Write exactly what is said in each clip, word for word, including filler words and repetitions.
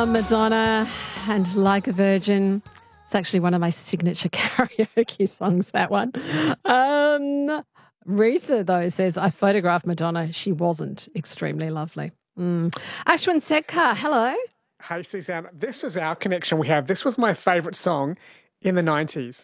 Ah, Madonna and Like a Virgin. It's actually one of my signature karaoke songs, that one. Um, Risa, though, says, I photographed Madonna. She wasn't extremely lovely. Mm. Ashwin Setkar, hello. Hey, Suzanne. This is our connection we have. This was my favourite song in the nineties.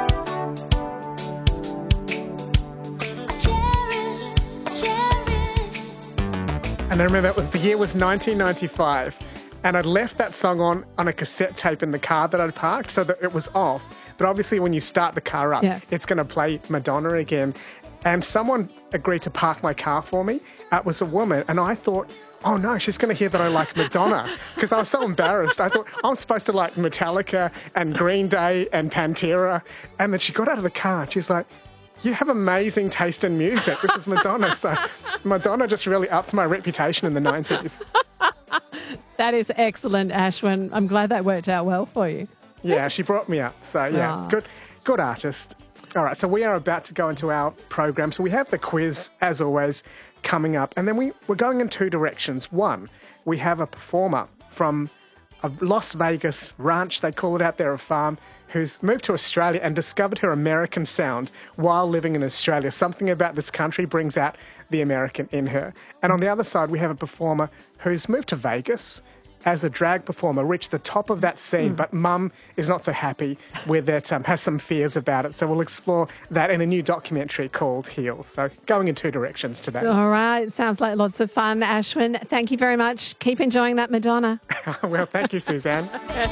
And I remember it was the year was nineteen ninety-five, and I'd left that song on on a cassette tape in the car that I'd parked so that it was off. But obviously when you start the car up, yeah. it's going to play Madonna again. And someone agreed to park my car for me. It was a woman, and I thought, oh no, she's going to hear that I like Madonna, because I was so embarrassed. I thought, I'm supposed to like Metallica and Green Day and Pantera. And then she got out of the car and she's like, you have amazing taste in music. This is Madonna. So Madonna just really upped my reputation in the nineties. That is excellent, Ashwin. I'm glad that worked out well for you. Yeah, she brought me up. So yeah, oh. good, good artist. All right, so we are about to go into our program. So we have the quiz, as always, coming up. And then we, we're going in two directions. One, we have a performer from a Las Vegas ranch, they call it out there, a farm, who's moved to Australia and discovered her American sound while living in Australia. Something about this country brings out the American in her. And on the other side, we have a performer who's moved to Vegas as a drag performer, reached the top of that scene, mm. but mum is not so happy with it, um, has some fears about it. So we'll explore that in a new documentary called Heal. So going in two directions today. All right. Sounds like lots of fun, Ashwin. Thank you very much. Keep enjoying that Madonna. Well, thank you, Suzanne.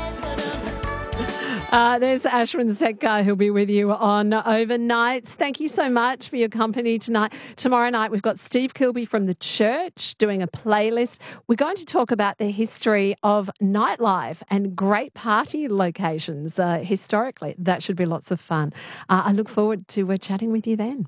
Uh, there's Ashwin Setkar, who'll be with you on Overnights. Thank you so much for your company tonight. Tomorrow night, we've got Steve Kilby from The Church doing a playlist. We're going to talk about the history of nightlife and great party locations uh, historically. That should be lots of fun. Uh, I look forward to uh, chatting with you then.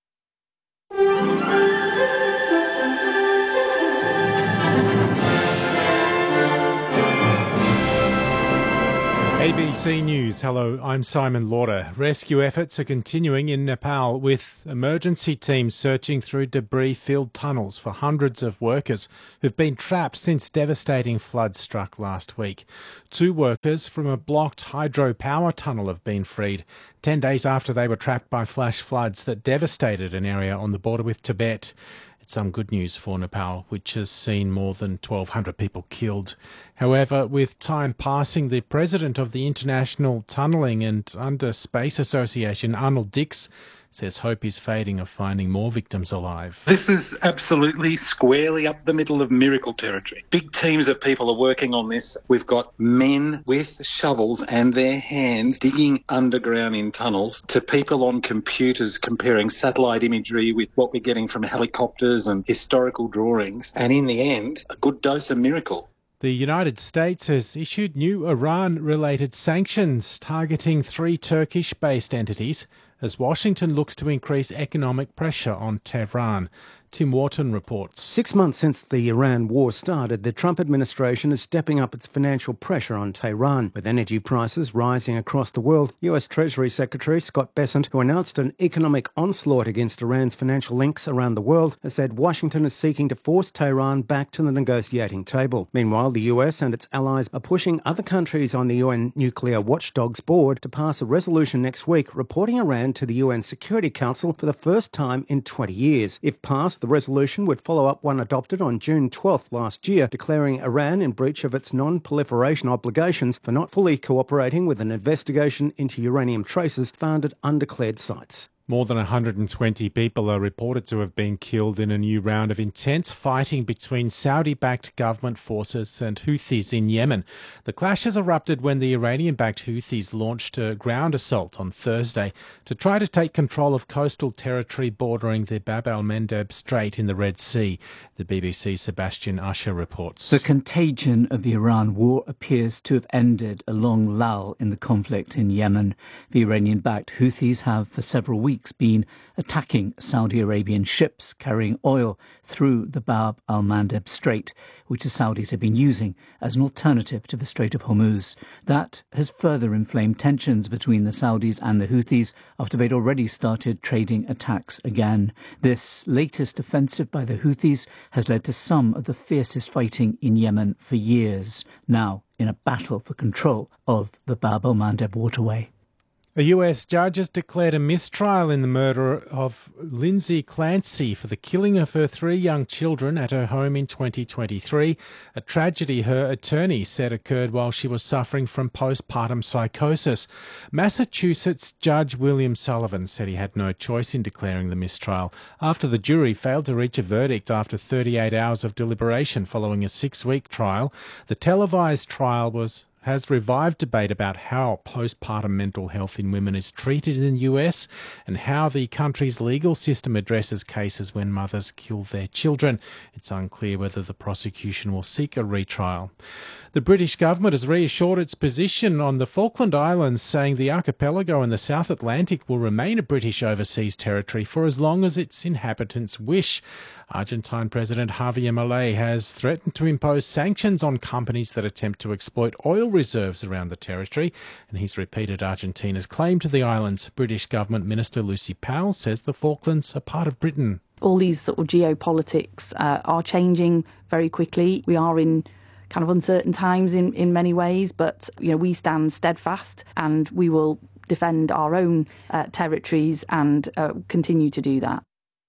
A B C News. Hello, I'm Simon Lauder. Rescue efforts are continuing in Nepal with emergency teams searching through debris-filled tunnels for hundreds of workers who've been trapped since devastating floods struck last week. Two workers from a blocked hydropower tunnel have been freed, ten days after they were trapped by flash floods that devastated an area on the border with Tibet. It's some good news for Nepal, which has seen more than twelve hundred people killed. However, with time passing, the president of the International Tunnelling and Under Space Association, Arnold Dix, says hope is fading of finding more victims alive. This is absolutely squarely up the middle of miracle territory. Big teams of people are working on this. We've got men with shovels and their hands digging underground in tunnels, to people on computers comparing satellite imagery with what we're getting from helicopters and historical drawings. And in the end, a good dose of miracle. The United States has issued new Iran-related sanctions targeting three Turkish-based entities as Washington looks to increase economic pressure on Tehran. Tim Wharton reports. Six months since the Iran war started, the Trump administration is stepping up its financial pressure on Tehran. With energy prices rising across the world, U S Treasury Secretary Scott Bessent, who announced an economic onslaught against Iran's financial links around the world, has said Washington is seeking to force Tehran back to the negotiating table. Meanwhile, the U S and its allies are pushing other countries on the U N Nuclear Watchdog's board to pass a resolution next week reporting Iran to the U N Security Council for the first time in twenty years. If passed, the resolution would follow up one adopted on June twelfth last year, declaring Iran in breach of its non-proliferation obligations for not fully cooperating with an investigation into uranium traces found at undeclared sites. More than one hundred twenty people are reported to have been killed in a new round of intense fighting between Saudi-backed government forces and Houthis in Yemen. The clash has erupted when the Iranian-backed Houthis launched a ground assault on Thursday to try to take control of coastal territory bordering the Bab el-Mandeb Strait in the Red Sea. The B B C's Sebastian Usher reports. The contagion of the Iran war appears to have ended a long lull in the conflict in Yemen. The Iranian-backed Houthis have for several weeks weeks been attacking Saudi Arabian ships carrying oil through the Bab al-Mandeb Strait, which the Saudis have been using as an alternative to the Strait of Hormuz. That has further inflamed tensions between the Saudis and the Houthis after they'd already started trading attacks again. This latest offensive by the Houthis has led to some of the fiercest fighting in Yemen for years, now in a battle for control of the Bab al-Mandeb waterway. A U S judge has declared a mistrial in the murder of Lindsay Clancy for the killing of her three young children at her home in twenty twenty-three, a tragedy her attorney said occurred while she was suffering from postpartum psychosis. Massachusetts Judge William Sullivan said he had no choice in declaring the mistrial after the jury failed to reach a verdict after thirty-eight hours of deliberation following a six-week trial. The televised trial was has revived debate about how postpartum mental health in women is treated in the U S and how the country's legal system addresses cases when mothers kill their children. It's unclear whether the prosecution will seek a retrial. The British government has reassured its position on the Falkland Islands, saying the archipelago in the South Atlantic will remain a British overseas territory for as long as its inhabitants wish. Argentine President Javier Milei has threatened to impose sanctions on companies that attempt to exploit oil reserves around the territory, and he's repeated Argentina's claim to the islands. British Government Minister Lucy Powell says the Falklands are part of Britain. All these sort of geopolitics uh, are changing very quickly. We are in kind of uncertain times in, in many ways, but you know we stand steadfast and we will defend our own uh, territories and uh, continue to do that.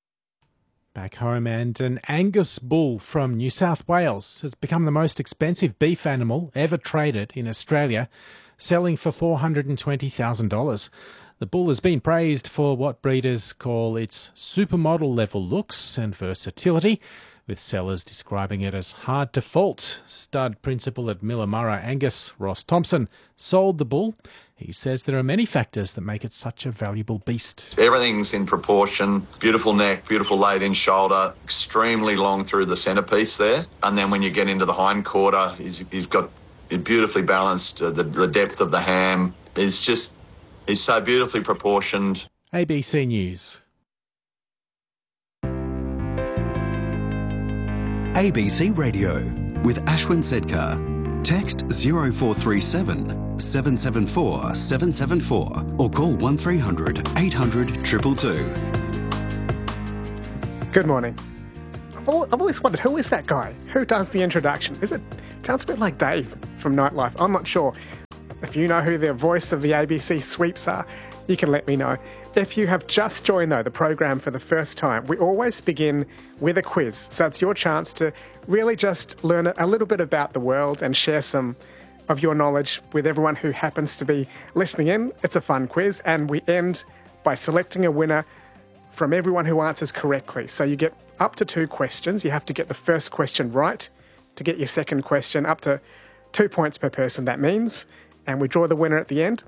Back home, and an Angus bull from New South Wales has become the most expensive beef animal ever traded in Australia, selling for four hundred twenty thousand dollars. The bull has been praised for what breeders call its supermodel-level looks and versatility, with sellers describing it as hard to fault. Stud principal at Millamurra Angus, Ross Thompson, sold the bull. He says there are many factors that make it such a valuable beast. Everything's in proportion. Beautiful neck, beautiful laid-in shoulder, extremely long through the centrepiece there. And then when you get into the hind quarter, he's, he's got it beautifully balanced. Uh, the, the depth of the ham is just, is so beautifully proportioned. A B C News. A B C Radio with Ashwin Sedkar. Text zero four three seven, seven seven four, seven seven four or call one three hundred, eight hundred, two two two. Good morning. I've always wondered, who is that guy? Who does the introduction? Is it, it sounds a bit like Dave from Nightlife. I'm not sure. If you know who the voice of the A B C sweeps are, you can let me know. If you have just joined, though, the program for the first time, we always begin with a quiz. So it's your chance to really just learn a little bit about the world and share some of your knowledge with everyone who happens to be listening in. It's a fun quiz, and we end by selecting a winner from everyone who answers correctly. So you get up to two questions. You have to get the first question right to get your second question, up to two points per person, that means. And we draw the winner at the end.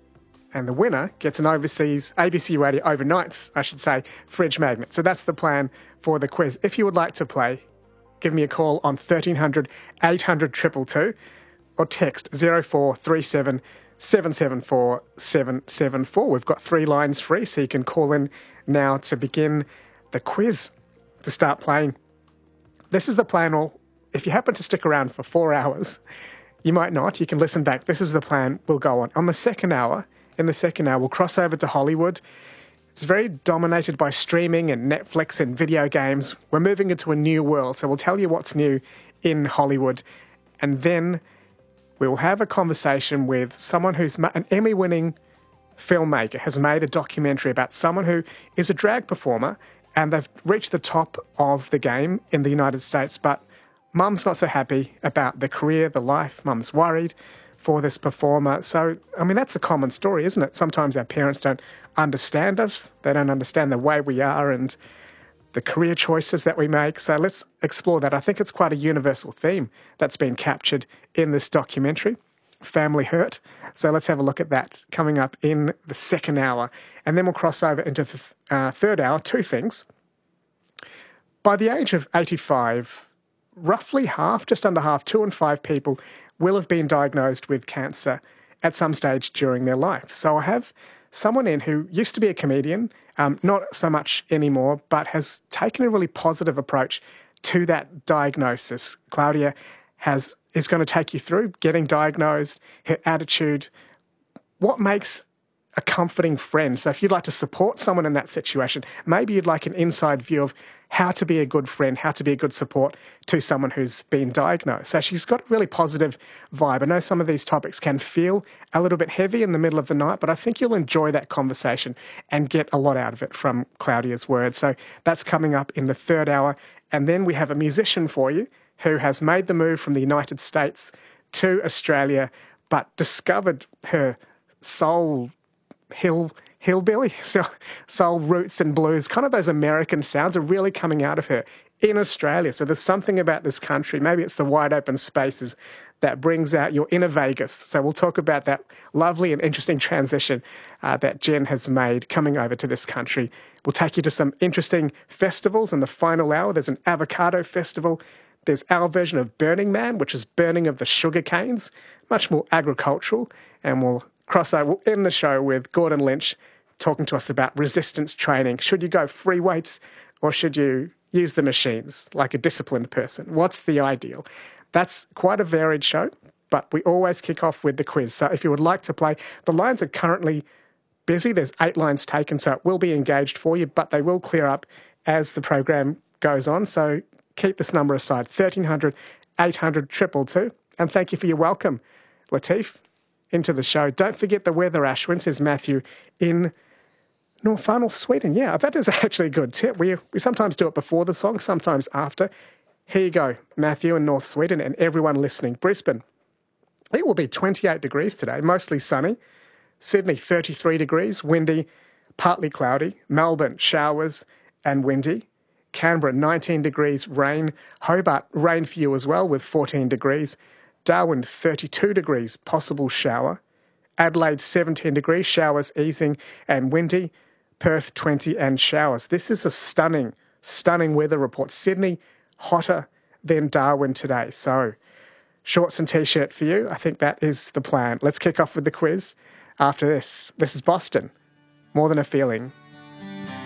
And the winner gets an overseas, A B C Radio overnights, I should say, fridge magnet. So that's the plan for the quiz. If you would like to play, give me a call on thirteen hundred, eight hundred, two two two or text zero four three seven, seven seven four, seven seven four. We've got three lines free, so you can call in now to begin the quiz, to start playing. This is the plan, or if you happen to stick around for four hours, you might not. You can listen back. This is the plan we'll go on. On the second hour, in the second hour, we'll cross over to Hollywood. It's very dominated by streaming and Netflix and video games. We're moving into a new world, so we'll tell you what's new in Hollywood. And then we will have a conversation with someone who's an Emmy-winning filmmaker, has made a documentary about someone who is a drag performer, and they've reached the top of the game in the United States, but Mum's not so happy about the career, the life. Mum's worried for this performer. So, I mean, that's a common story, isn't it? Sometimes our parents don't understand us. They don't understand the way we are and the career choices that we make. So let's explore that. I think it's quite a universal theme that's been captured in this documentary, Family Hurt. So let's have a look at that coming up in the second hour. And then we'll cross over into the uh, third hour, two things. By the age of eighty-five, roughly half, just under half, two in five people will have been diagnosed with cancer at some stage during their life. So I have someone in who used to be a comedian, um, not so much anymore, but has taken a really positive approach to that diagnosis. Claudia has is going to take you through getting diagnosed, her attitude, what makes a comforting friend. So if you'd like to support someone in that situation, maybe you'd like an inside view of how to be a good friend, how to be a good support to someone who's been diagnosed. So she's got a really positive vibe. I know some of these topics can feel a little bit heavy in the middle of the night, but I think you'll enjoy that conversation and get a lot out of it from Claudia's words. So that's coming up in the third hour. And then we have a musician for you who has made the move from the United States to Australia, but discovered her soul hill hillbilly soul, soul roots and blues, kind of those American sounds are really coming out of her in Australia. So there's something about this country, maybe it's the wide open spaces, that brings out your inner Vegas. So we'll talk about that lovely and interesting transition uh, that Jen has made coming over to this country. We'll take you to some interesting festivals in the final hour. There's an avocado festival. There's our version of Burning Man, which is burning of the sugar canes, much more agricultural, and we'll cross over. We'll end the show with Gordon Lynch talking to us about resistance training. Should you go free weights or should you use the machines like a disciplined person? What's the ideal? That's quite a varied show, but we always kick off with the quiz. So if you would like to play, the lines are currently busy. There's eight lines taken, so it will be engaged for you, but they will clear up as the program goes on. So keep this number aside, thirteen hundred, eight hundred, two two two. And thank you for your welcome, Latif, into the show. Don't forget the weather, Ashwin, says Matthew, in North Sweden. Yeah, that is actually a good tip. We, we sometimes do it before the song, sometimes after. Here you go, Matthew in North Sweden and everyone listening. Brisbane, it will be twenty-eight degrees today, mostly sunny. Sydney, thirty-three degrees, windy, partly cloudy. Melbourne, showers and windy. Canberra, nineteen degrees, rain. Hobart, rain for you as well with fourteen degrees. Darwin, thirty-two degrees, possible shower. Adelaide, seventeen degrees, showers easing and windy. Perth, twenty and showers. This is a stunning, stunning weather report. Sydney, hotter than Darwin today. So, shorts and T-shirt for you. I think that is the plan. Let's kick off with the quiz after this. This is Boston. More Than a Feeling.